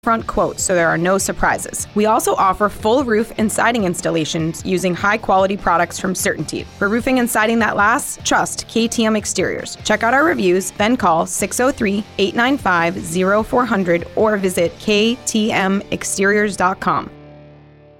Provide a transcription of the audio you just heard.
upfront quote so there are no surprises. We also offer full roof and siding installations using high-quality products from CertainTeed. For roofing and siding that lasts, trust KTM Exteriors. Check out our reviews, then call 603-895-0400 or visit ktmexteriors.com.